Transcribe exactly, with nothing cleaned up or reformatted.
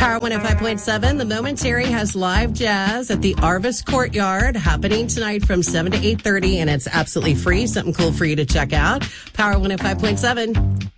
Power one oh five point seven, The Momentary has live jazz at the Arvis Courtyard happening tonight from seven to eight thirty, and it's absolutely free. Something cool for you to check out. Power one oh five point seven.